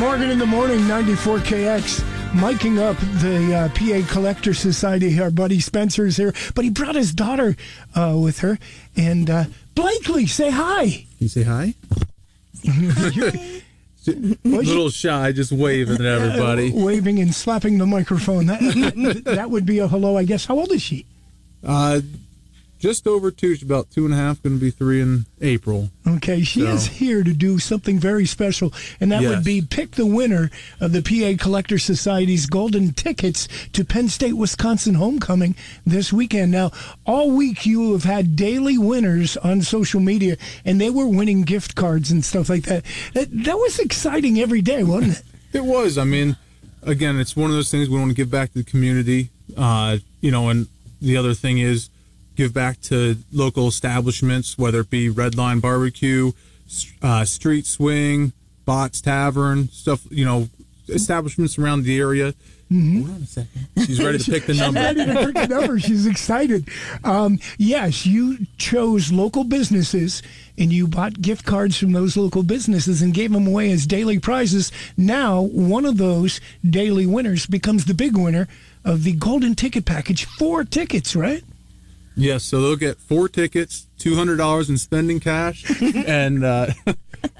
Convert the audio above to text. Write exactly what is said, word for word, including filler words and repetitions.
Morgan in the morning, ninety-four K X. Miking up the uh, P A Collector Society. Our buddy Spencer is here, but he brought his daughter uh, with her. And uh, Blakely, say hi. Can you say hi? A little shy, just waving at everybody. Uh, waving and slapping the microphone. That, that, that would be a hello, I guess. How old is she? Uh, just over two. She's about two and a half, going to be three in April. Okay, she so. is here to do something very special, and that yes. would be pick the winner of the P A Collector Society's golden tickets to Penn State, Wisconsin homecoming this weekend. Now, all week you have had daily winners on social media, and they were winning gift cards and stuff like that. That, that was exciting every day, wasn't it? It was. I mean, again, it's one of those things we want to give back to the community, uh, you know, and the other thing is give back to local establishments, whether it be Red Line Barbecue, uh, Street Swing, Bots Tavern, stuff, you know, establishments around the area. Mm-hmm. Hold on a second. She's ready to pick the number. She's ready to pick the number. She's excited. Um, yes, you chose local businesses, and you bought gift cards from those local businesses and gave them away as daily prizes. Now, one of those daily winners becomes the big winner of the golden ticket package. Four tickets, right? Yes, so they'll get four tickets, two hundred dollars in spending cash, and uh,